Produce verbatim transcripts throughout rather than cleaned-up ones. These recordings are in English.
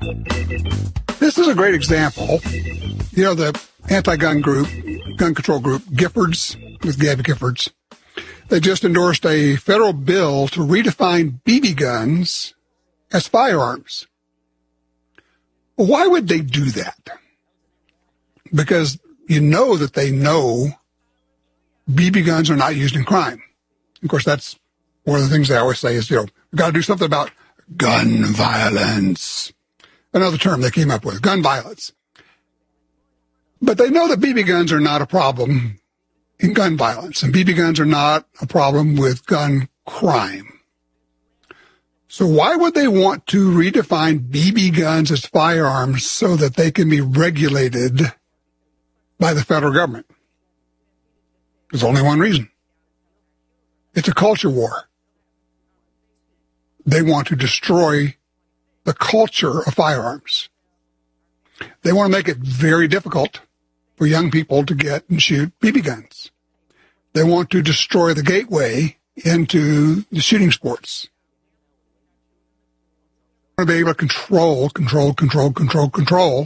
This is a great example. You know, the anti-gun group, gun control group, Giffords, with Gabby Giffords, they just endorsed a federal bill to redefine B B guns as firearms. Well, why would they do that? Because you know that they know B B guns are not used in crime. Of course, that's one of the things they always say is, you know, we've got to do something about gun violence. Another term they came up with, gun violence. But they know that B B guns are not a problem in gun violence, and B B guns are not a problem with gun crime. So why would they want to redefine B B guns as firearms so that they can be regulated by the federal government? There's only one reason. It's a culture war. They want to destroy the culture of firearms. They want to make it very difficult for young people to get and shoot B B guns. They want to destroy the gateway into the shooting sports. They want to be able to control, control, control, control, control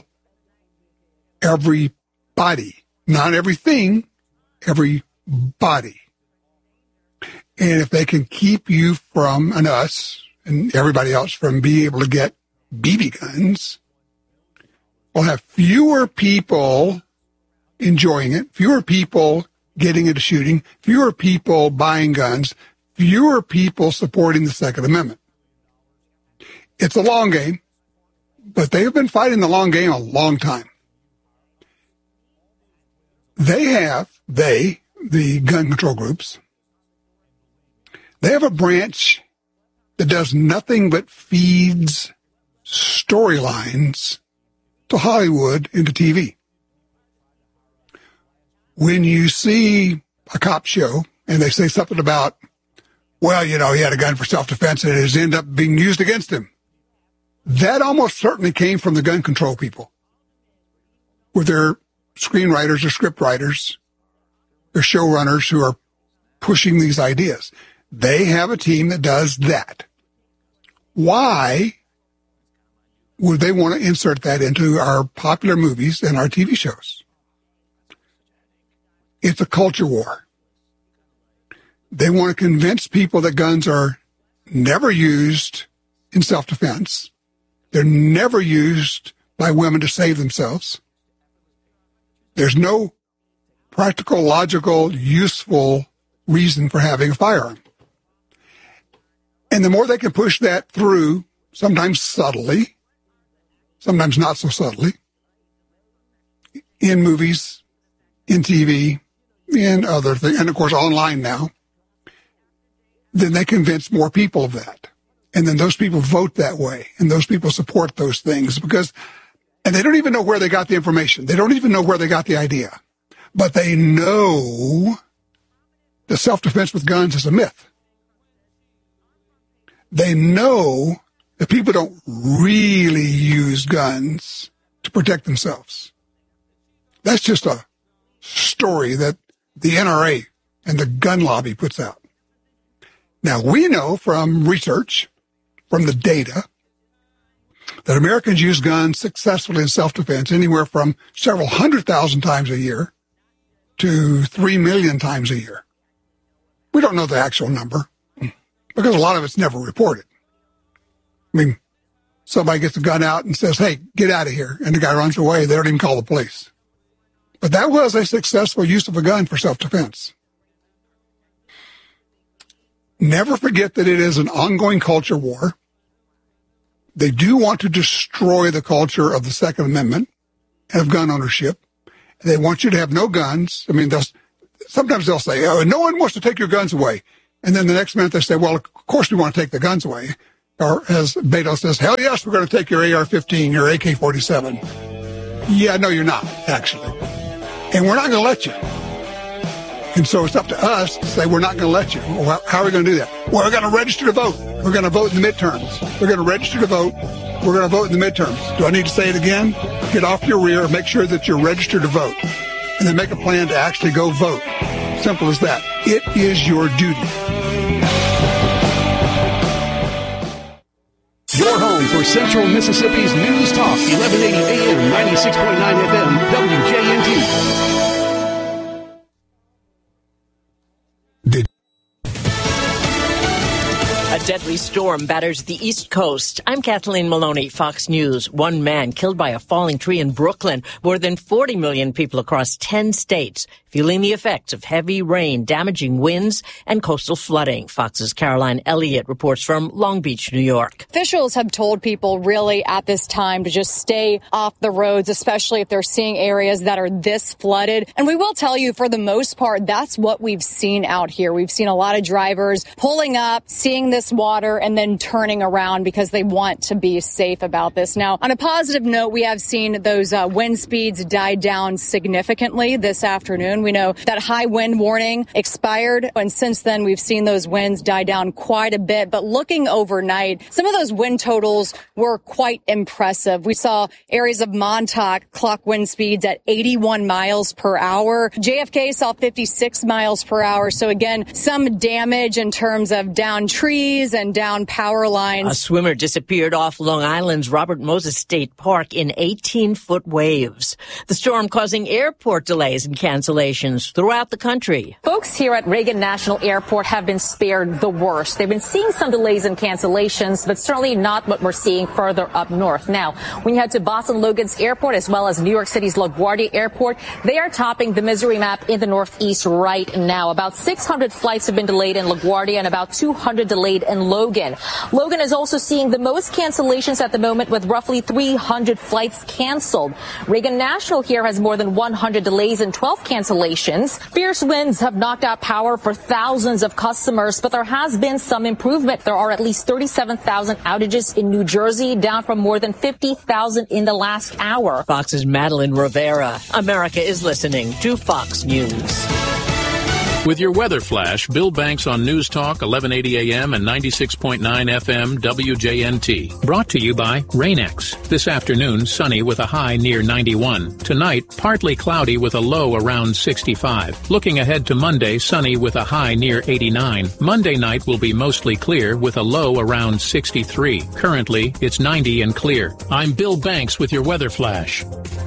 everybody. Not everything, everybody. And if they can keep you from, and us, and everybody else from being able to get B B guns, we'll have fewer people enjoying it, fewer people getting into shooting, fewer people buying guns, fewer people supporting the Second Amendment. It's a long game, but they have been fighting the long game a long time. They have, they, the gun control groups, they have a branch that does nothing but feeds storylines to Hollywood and to T V. When you see a cop show and they say something about, well, you know, he had a gun for self-defense and it has ended up being used against him, that almost certainly came from the gun control people, with their screenwriters or script writers, their showrunners who are pushing these ideas. They have a team that does that. Why would they want to insert that into our popular movies and our T V shows? It's a culture war. They want to convince people that guns are never used in self-defense. They're never used by women to save themselves. There's no practical, logical, useful reason for having a firearm. And the more they can push that through, sometimes subtly, sometimes not so subtly, in movies, in T V, in other things, and of course online now, then they convince more people of that. And then those people vote that way, and those people support those things because, and they don't even know where they got the information. They don't even know where they got the idea. But they know that self-defense with guns is a myth. They know that people don't really use guns to protect themselves. That's just a story that the N R A and the gun lobby puts out. Now, we know from research, from the data, that Americans use guns successfully in self-defense anywhere from several hundred thousand times a year to three million times a year. We don't know the actual number because a lot of it's never reported. I mean, somebody gets a gun out and says, hey, get out of here, and the guy runs away. They don't even call the police. But that was a successful use of a gun for self-defense. Never forget that it is an ongoing culture war. They do want to destroy the culture of the Second Amendment and of gun ownership. They want you to have no guns. I mean, they'll, sometimes they'll say, oh, no one wants to take your guns away. And then the next minute they say, well, of course we want to take the guns away. Or as Beto says, hell yes, we're going to take your A R fifteen, your A K forty-seven. Yeah, no, you're not, actually. And we're not going to let you. And so it's up to us to say we're not going to let you. Well, how are we going to do that? Well, we're going to register to vote. We're going to vote in the midterms. We're going to register to vote. We're going to vote in the midterms. Do I need to say it again? Get off your rear. Make sure that you're registered to vote. And then make a plan to actually go vote. Simple as that. It is your duty. Your home time for Central Mississippi's News Talk, eleven eighty A M, ninety-six point nine F M, W J N T. Did A deadly storm batters the East Coast. I'm Kathleen Maloney, Fox News. One man killed by a falling tree in Brooklyn. More than forty million people across ten states feeling the effects of heavy rain, damaging winds, and coastal flooding. Fox's Caroline Elliott reports from Long Beach, New York. Officials have told people really at this time to just stay off the roads, especially if they're seeing areas that are this flooded. And we will tell you, for the most part, that's what we've seen out here. We've seen a lot of drivers pulling up, seeing this water, and then turning around because they want to be safe about this. Now, on a positive note, we have seen those uh, wind speeds die down significantly this afternoon. We know that high wind warning expired, and since then we've seen those winds die down quite a bit. But looking overnight, some of those wind totals were quite impressive. We saw areas of Montauk clock wind speeds at eighty-one miles per hour. J F K saw fifty-six miles per hour. So again, some damage in terms of down trees and down power lines. A swimmer disappeared off Long Island's Robert Moses State Park in eighteen-foot waves. The storm causing airport delays and cancellations throughout the country. Folks here at Reagan National Airport have been spared the worst. They've been seeing some delays and cancellations, but certainly not what we're seeing further up north. Now, when you head to Boston Logan's Airport as well as New York City's LaGuardia Airport, they are topping the misery map in the Northeast right now. About six hundred flights have been delayed in LaGuardia and about two hundred delayed in Logan. Logan is also seeing the most cancellations at the moment, with roughly three hundred flights canceled. Reagan National here has more than one hundred delays and twelve cancellations. Fierce winds have knocked out power for thousands of customers, but there has been some improvement. There are at least thirty-seven thousand outages in New Jersey, down from more than fifty thousand in the last hour. Fox's Madeline Rivera. America is listening to Fox News. With your weather flash, Bill Banks on News Talk, eleven eighty A M and ninety-six point nine F M W J N T. Brought to you by Rain-X. This afternoon, sunny with a high near ninety-one. Tonight, partly cloudy with a low around sixty-five. Looking ahead to Monday, sunny with a high near eighty-nine. Monday night will be mostly clear with a low around sixty-three. Currently, it's ninety and clear. I'm Bill Banks with your weather flash.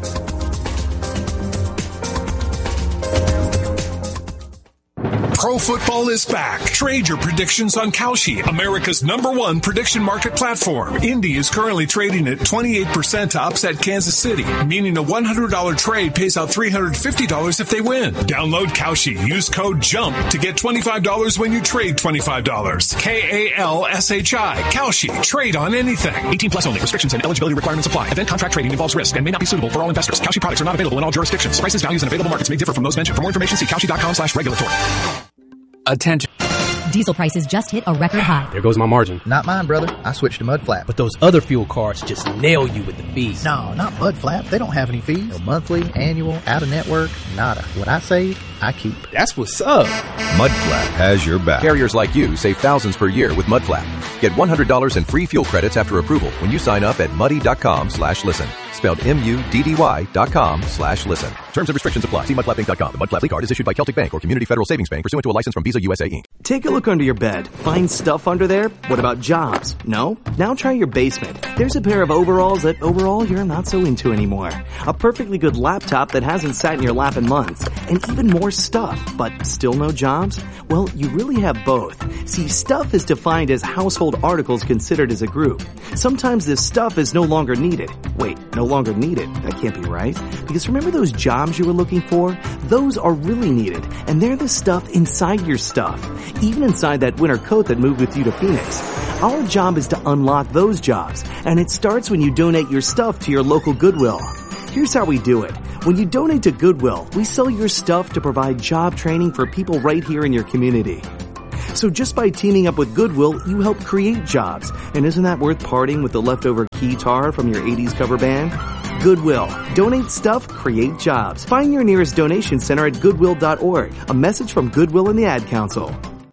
Pro football is back. Trade your predictions on Kalshi, America's number one prediction market platform. Indy is currently trading at twenty-eight percent to upset Kansas City, meaning a one hundred dollars trade pays out three hundred fifty dollars if they win. Download Kalshi. Use code JUMP to get twenty-five dollars when you trade twenty-five dollars. K A L S H I. Kalshi. Trade on anything. eighteen plus only. Restrictions and eligibility requirements apply. Event contract trading involves risk and may not be suitable for all investors. Kalshi products are not available in all jurisdictions. Prices, values, and available markets may differ from those mentioned. For more information, see kalshi.com slash regulatory. Attention. Diesel prices just hit a record high. There goes my margin. Not mine, brother. I switched to Mudflap. But those other fuel cards just nail you with the fees. No, not Mudflap. They don't have any fees. No monthly, annual, out-of-network, nada. What I save, I keep. That's what's up. Mudflap has your back. Carriers like you save thousands per year with Mudflap. Get one hundred dollars in free fuel credits after approval when you sign up at muddy.com slash listen. Spelled M-U-D-D-Y dot com slash listen. Terms and restrictions apply. See mudflap inc dot com. The Mudflap Lead Card is issued by Celtic Bank or Community Federal Savings Bank pursuant to a license from Visa U S A Incorporated. Take a look under your bed. Find stuff under there? What about jobs? No? Now try your basement. There's a pair of overalls that overall you're not so into anymore. A perfectly good laptop that hasn't sat in your lap in months. And even more stuff, but still no jobs? Well, you really have both. See, stuff is defined as household articles considered as a group. Sometimes this stuff is no longer needed. Wait, no longer needed? That can't be right. Because remember those jobs you were looking for? Those are really needed. And they're the stuff inside your stuff. Even inside that winter coat that moved with you to Phoenix. Our job is to unlock those jobs. And it starts when you donate your stuff to your local Goodwill. Here's how we do it. When you donate to Goodwill, we sell your stuff to provide job training for people right here in your community. So just by teaming up with Goodwill, you help create jobs. And isn't that worth parting with the leftover guitar from your eighties cover band? Goodwill. Donate stuff, create jobs. Find your nearest donation center at goodwill dot org. A message from Goodwill and the Ad Council.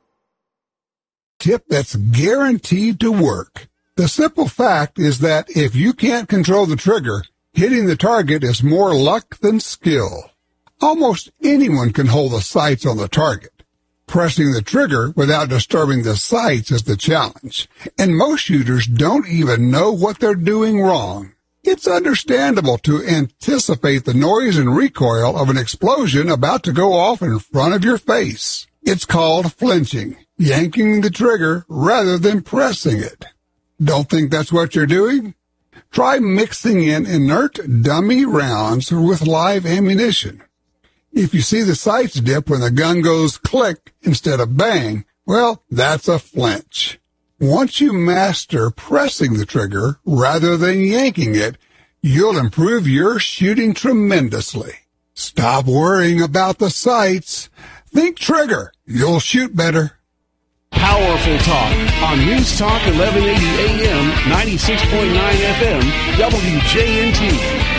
Tip that's guaranteed to work. The simple fact is that if you can't control the trigger, hitting the target is more luck than skill. Almost anyone can hold the sights on the target. Pressing the trigger without disturbing the sights is the challenge, and most shooters don't even know what they're doing wrong. It's understandable to anticipate the noise and recoil of an explosion about to go off in front of your face. It's called flinching, yanking the trigger rather than pressing it. Don't think that's what you're doing? Try mixing in inert dummy rounds with live ammunition. If you see the sights dip when the gun goes click instead of bang, well, that's a flinch. Once you master pressing the trigger rather than yanking it, you'll improve your shooting tremendously. Stop worrying about the sights. Think trigger. You'll shoot better. Powerful Talk on News Talk eleven eighty A M, ninety-six point nine F M, W J N T.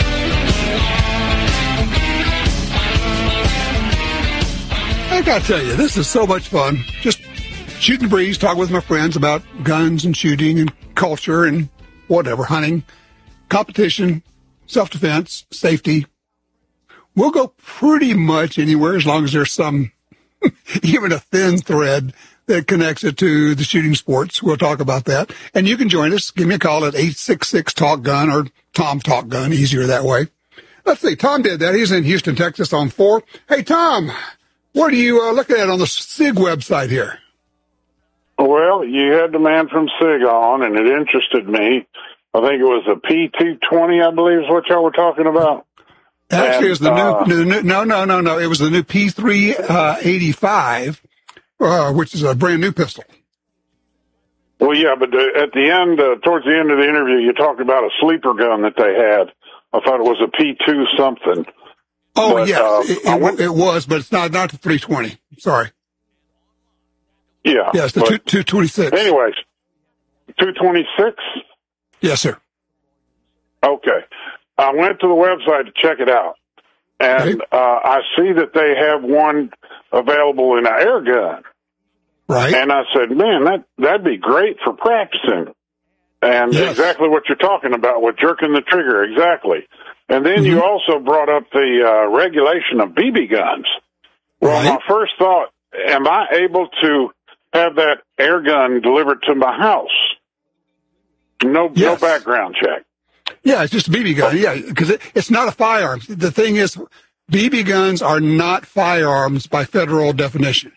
I gotta tell you, this is so much fun. Just shooting the breeze, talking with my friends about guns and shooting and culture and whatever, hunting, competition, self-defense, safety. We'll go pretty much anywhere as long as there's some, even a thin thread that connects it to the shooting sports. We'll talk about that. And you can join us. Give me a call at eight six six, talk gun or Tom Talk Gun, easier that way. Let's see, Tom did that. He's in Houston, Texas on four. Hey, Tom. What are you uh, looking at on the SIG website here? Well, you had the man from SIG on, and it interested me. I think it was a P two twenty, I believe is what y'all were talking about. Actually, and, it was the uh, new, new, no, no, no, no. It was the new P three eighty-five, uh, which is a brand new pistol. Well, yeah, but the, at the end, uh, towards the end of the interview, you talked about a sleeper gun that they had. I thought it was a P two something. Oh, but, yeah, uh, it, it, went, it was, but it's not not the three twenty. Sorry. Yeah. Yeah, it's the but, two twenty-six. Anyways, two twenty-six? Yes, sir. Okay. I went to the website to check it out, and okay. uh, I see that they have one available in an air gun. Right. And I said, man, that, that'd be great for practicing. And yes. exactly what you're talking about with jerking the trigger, exactly. And then mm-hmm. you also brought up the uh, regulation of B B guns. Well, right. my first thought, am I able to have that air gun delivered to my house? No, yes. no background check. Yeah, it's just a B B gun. Yeah, because it, it's not a firearm. The thing is, B B guns are not firearms by federal definition.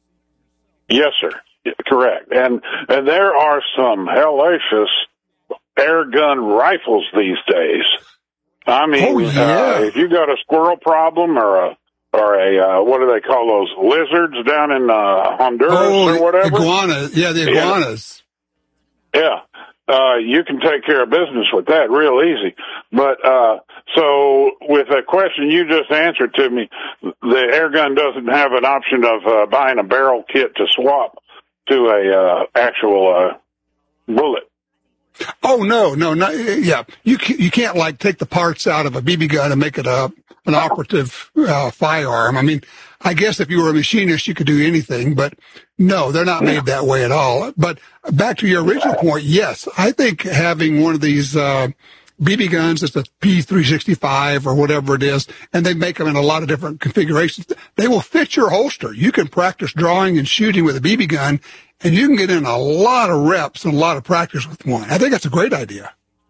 Yes, sir. Correct. And and there are some hellacious air gun rifles these days. I mean, oh, yeah. uh, if you got a squirrel problem or a or a uh, what do they call those lizards down in uh, Honduras oh, or whatever? Iguanas. Yeah, the iguanas. Yeah. yeah. Uh, you can take care of business with that real easy. But, uh, so with a question you just answered to me, the air gun doesn't have an option of, uh, buying a barrel kit to swap to a, uh, actual, uh, bullet. Oh, no, no, no. Yeah. You can't, you can't like take the parts out of a B B gun and make it a, an operative, uh, firearm. I mean, I guess if you were a machinist, you could do anything, but no, they're not made that way at all. But back to your original point, yes, I think having one of these uh, B B guns, it's a P three sixty-five or whatever it is, and they make them in a lot of different configurations, they will fit your holster. You can practice drawing and shooting with a B B gun, and you can get in a lot of reps and a lot of practice with one. I think that's a great idea.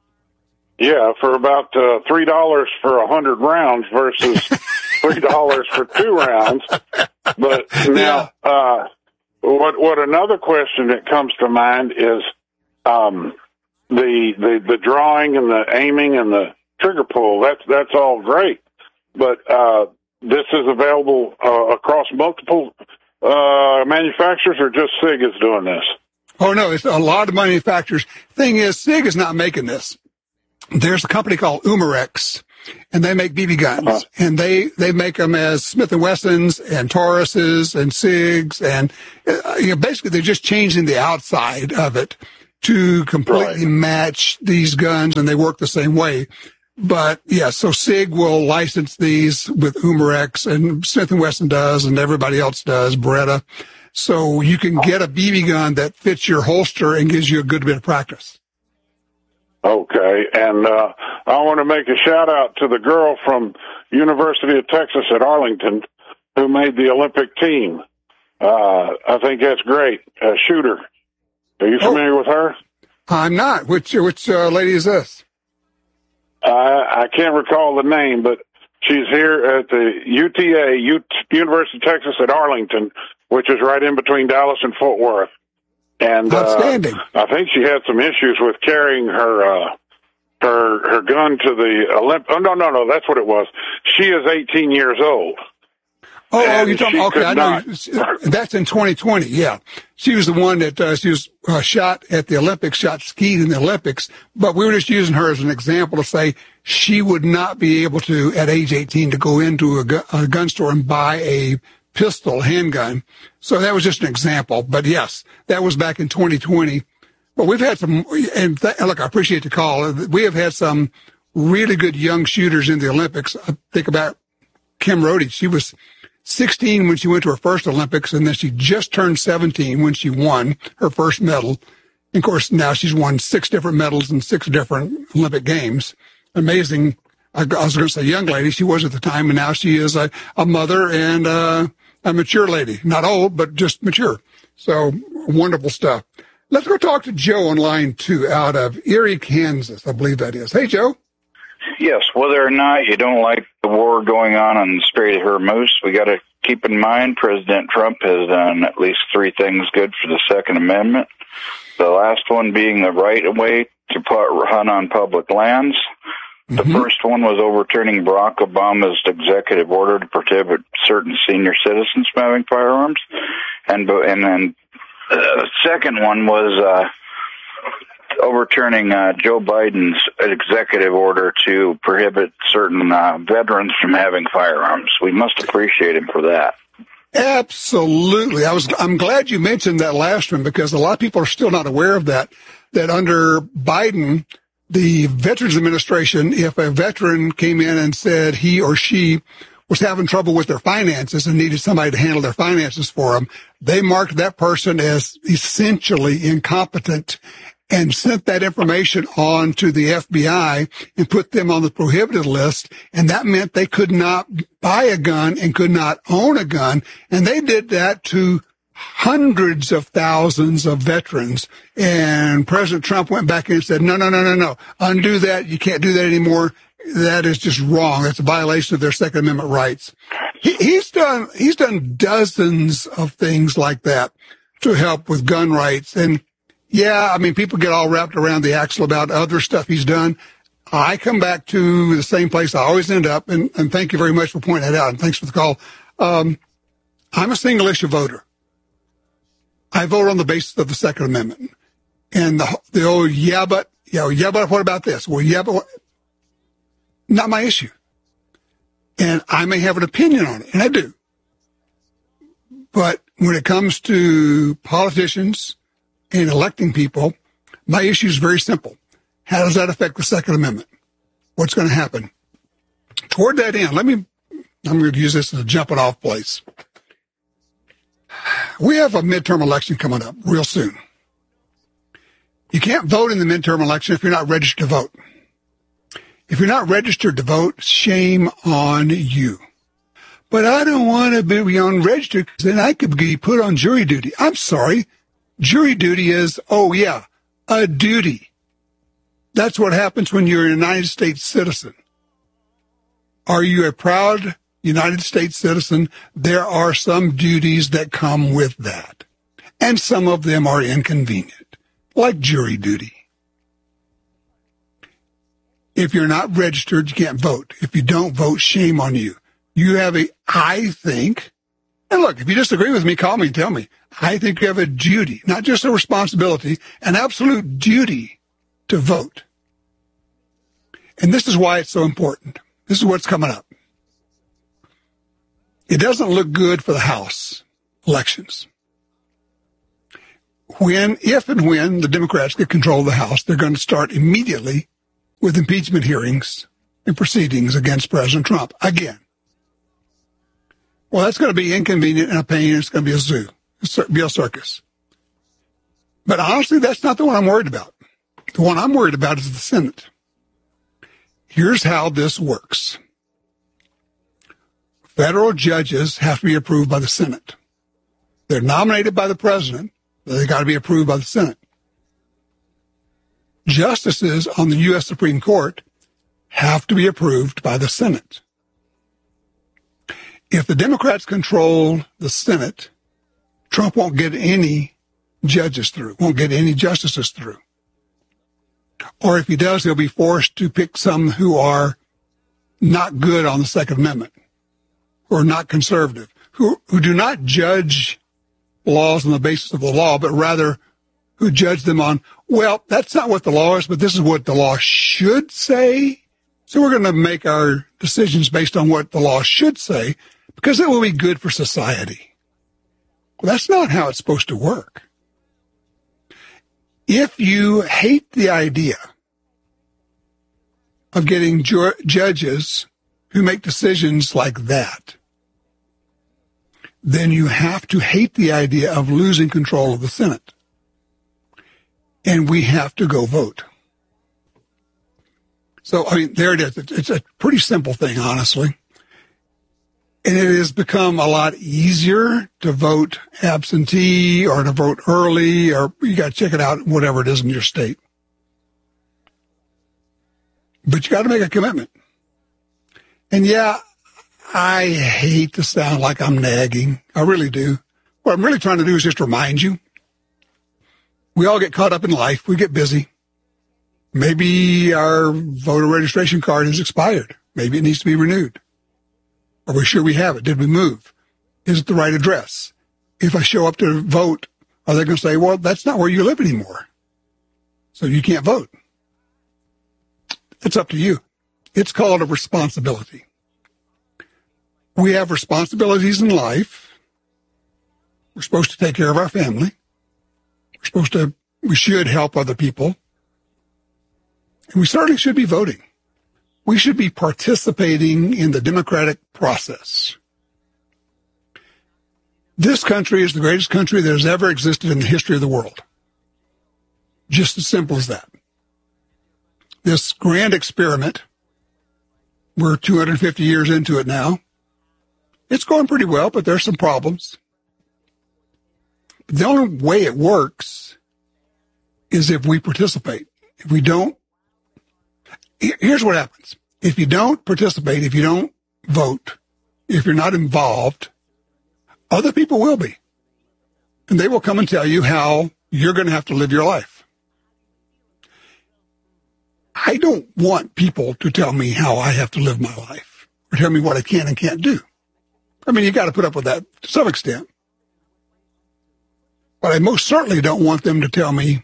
Yeah, for about uh, three dollars for a hundred rounds versus three dollars for two rounds. But now, yeah. uh, what what another question that comes to mind is um, the the the drawing and the aiming and the trigger pull. That's that's all great, but uh, this is available uh, across multiple uh, manufacturers, or just SIG is doing this? Oh no, it's a lot of manufacturers. Thing is, SIG is not making this. There's a company called Umarex, and they make B B guns, uh-huh. and they, they make them as Smith and Wessons and Tauruses and SIGs, and uh, you know, basically they're just changing the outside of it to completely right. match these guns, and they work the same way. But yeah, so SIG will license these with Umarex, and Smith and Wesson does, and everybody else does, Beretta. So you can get a B B gun that fits your holster and gives you a good bit of practice. Okay, and uh, I want to make a shout-out to the girl from University of Texas at Arlington who made the Olympic team. Uh, I think that's great. Uh, Shooter. Are you familiar oh, with her? I'm not. Which which uh, lady is this? Uh, I can't recall the name, but she's here at the U T A, U- University of Texas at Arlington, which is right in between Dallas and Fort Worth. And Outstanding. Uh, I think she had some issues with carrying her uh, her her gun to the Olymp. Oh no, no, no, that's what it was. She is eighteen years old. Oh, oh, you're talking. Okay, I know. Not. That's in twenty twenty. Yeah, she was the one that uh, she was uh, shot at the Olympics, shot skied in the Olympics. But we were just using her as an example to say she would not be able to, at age eighteen, to go into a, gu- a gun store and buy a pistol, handgun. So that was just an example. But yes, that was back in twenty twenty. But we've had some, and th- look, I appreciate the call. We have had some really good young shooters in the Olympics. I think about Kim Rode. She was sixteen when she went to her first Olympics, and then she just turned seventeen when she won her first medal. And of course, now she's won six different medals in six different Olympic Games. Amazing. I, I was going to say young lady. She was at the time, and now she is a, a mother and uh, a mature lady. Not old, but just mature. So wonderful stuff. Let's go talk to Joe on line two out of Erie, Kansas. I believe that is. Hey, Joe. Yes, whether or not you don't like the war going on on the Strait of Hormuz, we got to keep in mind President Trump has done at least three things good for the Second Amendment. The last one being the right of way to put, hunt on public lands. The mm-hmm. first one was overturning Barack Obama's executive order to prohibit certain senior citizens from having firearms, and and then the uh, second one was uh, overturning uh, Joe Biden's executive order to prohibit certain uh, veterans from having firearms. We must appreciate him for that. Absolutely. I was, I'm glad you mentioned that last one because a lot of people are still not aware of that, that under Biden, the Veterans Administration, if a veteran came in and said he or she was having trouble with their finances and needed somebody to handle their finances for them, they marked that person as essentially incompetent and sent that information on to the F B I and put them on the prohibited list. And that meant they could not buy a gun and could not own a gun. And they did that to hundreds of thousands of veterans. And President Trump went back and said, no, no, no, no, no, undo that. You can't do that anymore. That is just wrong. That's a violation of their Second Amendment rights. He, he's done, he's done dozens of things like that to help with gun rights. And yeah, I mean, people get all wrapped around the axle about other stuff he's done. I come back to the same place I always end up. And, and thank you very much for pointing that out. And thanks for the call. Um, I'm a single issue voter. I vote on the basis of the Second Amendment. And the, the old, yeah, but, you know, yeah, but what about this? Well, yeah, but what? Not my issue. And I may have an opinion on it, and I do. But when it comes to politicians and electing people, my issue is very simple. How does that affect the Second Amendment? What's going to happen? Toward that end, let me, I'm going to use this as a jumping off place. We have a midterm election coming up real soon. You can't vote in the midterm election if you're not registered to vote. If you're not registered to vote, shame on you. But I don't want to be unregistered because then I could be put on jury duty. I'm sorry. Jury duty is, oh yeah, a duty. That's what happens when you're a United States citizen. Are you a proud United States citizen? There are some duties that come with that. And some of them are inconvenient, like jury duty. If you're not registered, you can't vote. If you don't vote, shame on you. You have a, I think, and look, if you disagree with me, call me and tell me. I think you have a duty, not just a responsibility, an absolute duty to vote. And this is why it's so important. This is what's coming up. It doesn't look good for the House elections. When, if and when the Democrats get control of the House, they're going to start immediately with impeachment hearings and proceedings against President Trump again. Well, that's going to be inconvenient and a pain. It's going to be a zoo. It's going to be a circus. But honestly, that's not the one I'm worried about. The one I'm worried about is the Senate. Here's how this works. Federal judges have to be approved by the Senate. They're nominated by the president. They got to be approved by the Senate. Justices on the U S Supreme Court have to be approved by the Senate. If the Democrats control the Senate, Trump won't get any judges through, won't get any justices through. Or if he does, he'll be forced to pick some who are not good on the Second Amendment, who are not conservative, who, who do not judge laws on the basis of the law, but rather who judge them on, well, that's not what the law is, but this is what the law should say. So we're going to make our decisions based on what the law should say because it will be good for society. Well, that's not how it's supposed to work. If you hate the idea of getting ju- judges who make decisions like that, then you have to hate the idea of losing control of the Senate. And we have to go vote. So, I mean, there it is. It's a pretty simple thing, honestly. And it has become a lot easier to vote absentee or to vote early, or you got to check it out, whatever it is in your state. But you got to make a commitment. And yeah, I hate to sound like I'm nagging. I really do. What I'm really trying to do is just remind you. We all get caught up in life. We get busy. Maybe our voter registration card has expired. Maybe it needs to be renewed. Are we sure we have it? Did we move? Is it the right address? If I show up to vote, are they going to say, well, that's not where you live anymore, so you can't vote? It's up to you. It's called a responsibility. We have responsibilities in life. We're supposed to take care of our family. We're supposed to, we should help other people. And we certainly should be voting. We should be participating in the democratic process. This country is the greatest country that has ever existed in the history of the world. Just as simple as that. This grand experiment, we're two hundred fifty years into it now. It's going pretty well, but there's some problems. The only way it works is if we participate. If we don't, here's what happens. If you don't participate, if you don't vote, if you're not involved, other people will be. And they will come and tell you how you're going to have to live your life. I don't want people to tell me how I have to live my life or tell me what I can and can't do. I mean, you got to put up with that to some extent. But I most certainly don't want them to tell me,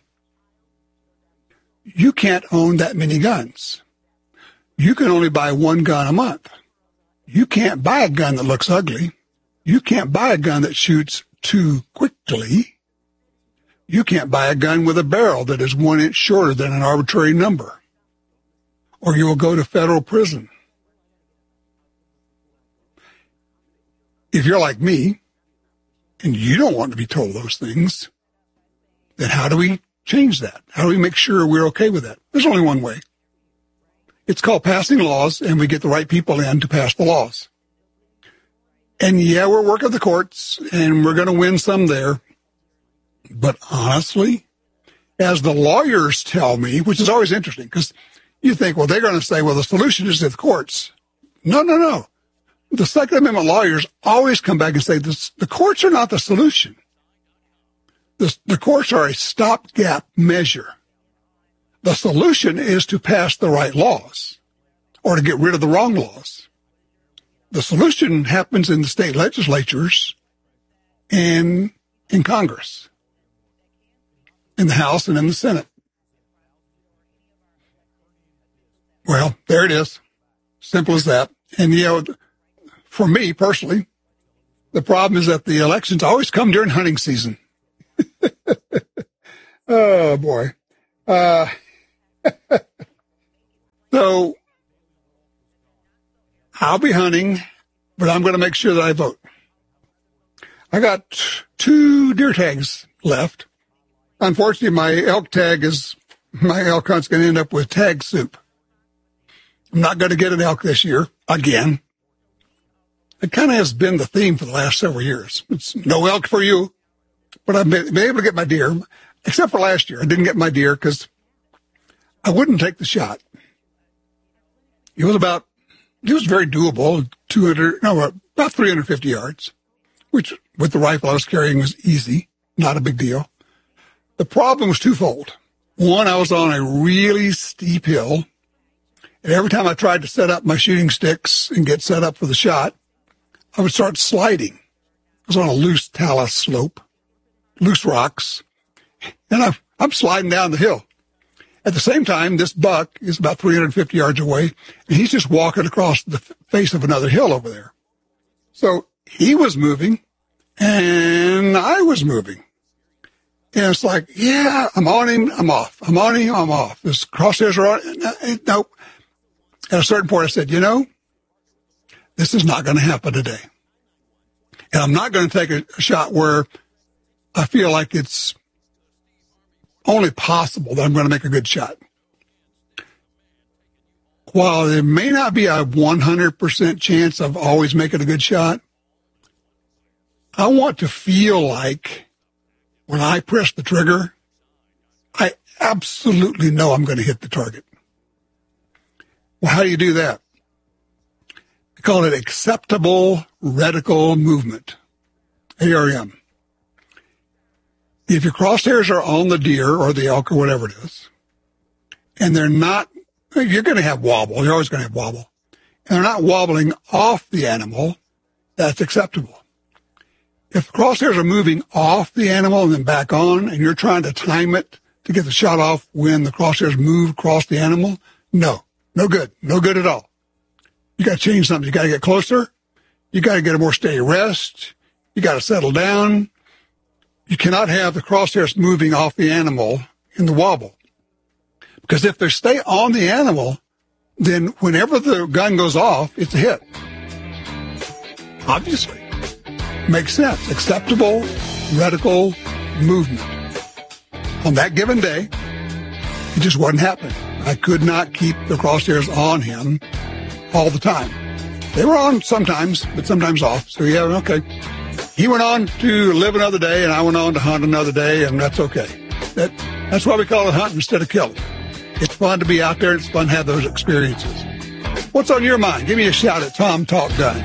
you can't own that many guns. You can only buy one gun a month. You can't buy a gun that looks ugly. You can't buy a gun that shoots too quickly. You can't buy a gun with a barrel that is one inch shorter than an arbitrary number, or you will go to federal prison. If you're like me, and you don't want to be told those things, then how do we change that? How do we make sure we're okay with that? There's only one way. It's called passing laws, and we get the right people in to pass the laws. And yeah, we're working the courts, and we're going to win some there. But honestly, as the lawyers tell me, which is always interesting, because you think, well, they're going to say, well, the solution is in the courts. No, no, no. The Second Amendment lawyers always come back and say, this, the courts are not the solution. The, the courts are a stopgap measure. The solution is to pass the right laws or to get rid of the wrong laws. The solution happens in the state legislatures and in Congress, in the House and in the Senate. Well, there it is. Simple as that. And, you know, for me personally, the problem is that the elections always come during hunting season. Oh, boy. Uh, so I'll be hunting, but I'm going to make sure that I vote. I got two deer tags left. Unfortunately, my elk tag is, my elk hunt's going to end up with tag soup. I'm not going to get an elk this year again. It kind of has been the theme for the last several years. It's no elk for you, but I've been, been able to get my deer, except for last year. I didn't get my deer because I wouldn't take the shot. It was about, it was very doable, two hundred, no, about three hundred fifty yards, which with the rifle I was carrying was easy, not a big deal. The problem was twofold. One, I was on a really steep hill, and every time I tried to set up my shooting sticks and get set up for the shot, I would start sliding. I was on a loose talus slope, loose rocks, and I'm, I'm sliding down the hill. At the same time, this buck is about three hundred fifty yards away, and he's just walking across the face of another hill over there. So he was moving, and I was moving. And it's like, yeah, I'm on him, I'm off. I'm on him, I'm off. This crosshairs are on. No. At a certain point, I said, you know, this is not going to happen today. And I'm not going to take a, a shot where I feel like it's only possible that I'm going to make a good shot. While there may not be a one hundred percent chance of always making a good shot, I want to feel like when I press the trigger, I absolutely know I'm going to hit the target. Well, how do you do that? We call it acceptable reticle movement, A R M. If your crosshairs are on the deer or the elk or whatever it is, and they're not, you're going to have wobble. You're always going to have wobble. And they're not wobbling off the animal, that's acceptable. If the crosshairs are moving off the animal and then back on, and you're trying to time it to get the shot off when the crosshairs move across the animal, no, no good, no good at all. You got to change something. You got to get closer. You got to get a more steady rest. You got to settle down. You cannot have the crosshairs moving off the animal in the wobble. Because if they stay on the animal, then whenever the gun goes off, it's a hit. Obviously. Makes sense. Acceptable reticle movement. On that given day, it just wasn't happening. I could not keep the crosshairs on him all the time. They were on sometimes, but sometimes off. So yeah, okay. He went on to live another day, and I went on to hunt another day, and that's okay. That, that's why we call it hunting instead of killing. It's fun to be out there. It's fun to have those experiences. What's on your mind? Give me a shout at Tom Talk Gun.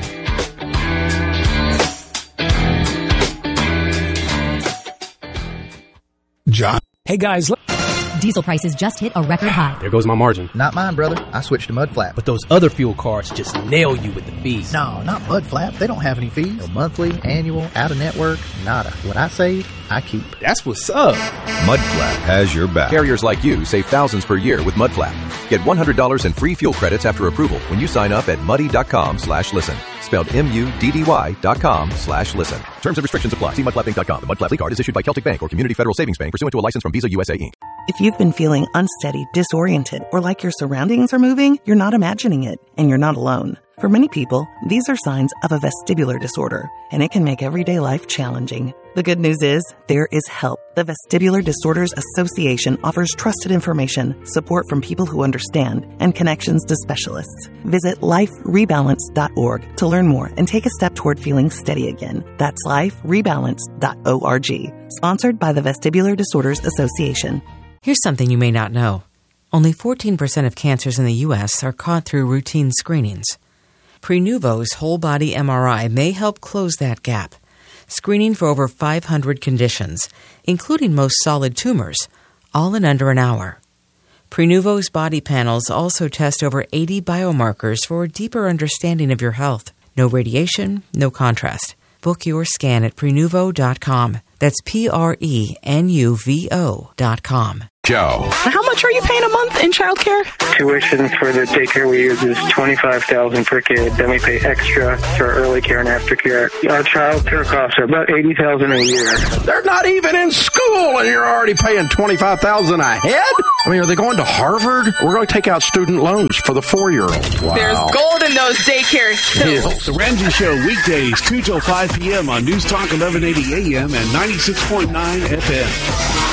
John. Hey, guys. Diesel prices just hit a record high. There goes my margin. Not mine, brother. I switched to Mud Flap. But those other fuel cards just nail you with the fees. No, not Mud Flap. They don't have any fees. No monthly, annual, out-of-network, nada. What I save, I keep. That's what's up. Mudflap has your back. Carriers like you save thousands per year with Mudflap. Get one hundred dollars in free fuel credits after approval when you sign up at muddy.com slash listen. Spelled M-U-D-D-Y dot com slash listen. Terms and restrictions apply. See mudflap inc dot com. The Mudflap card is issued by Celtic Bank or Community Federal Savings Bank pursuant to a license from Visa U S A, Incorporated. If you've been feeling unsteady, disoriented, or like your surroundings are moving, you're not imagining it, and you're not alone. For many people, these are signs of a vestibular disorder, and it can make everyday life challenging. The good news is, there is help. The Vestibular Disorders Association offers trusted information, support from people who understand, and connections to specialists. Visit life rebalance dot org to learn more and take a step toward feeling steady again. That's life rebalance dot org. Sponsored by the Vestibular Disorders Association. Here's something you may not know. Only fourteen percent of cancers in the U S are caught through routine screenings. Prenuvo's whole-body M R I may help close that gap, screening for over five hundred conditions, including most solid tumors, all in under an hour. Prenuvo's body panels also test over eighty biomarkers for a deeper understanding of your health. No radiation, no contrast. Book your scan at prenuvo dot com. That's P R E N U V O dot com. Joe. How much are you paying a month in childcare? Tuition for the daycare we use is twenty-five thousand dollars per kid. Then we pay extra for early care and aftercare. Our child care costs are about eighty thousand dollars a year. They're not even in school, and you're already paying twenty-five thousand dollars a head? I mean, are they going to Harvard? We're going to take out student loans for the four-year-olds. Wow. There's gold in those daycare hills. The Ramsey Show, weekdays, two till five p.m. on News Talk eleven eighty A M and ninety-six point nine F M.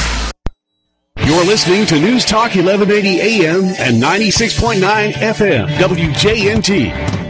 You're listening to News Talk eleven eighty A M and ninety-six point nine F M, W J N T.